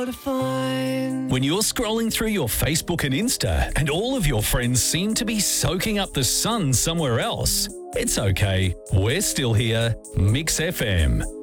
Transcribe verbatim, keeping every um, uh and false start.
sure to find. When you're scrolling through your Facebook and Insta and all of your friends seem to be soaking up the sun somewhere else, it's okay. We're still here. Mix F M.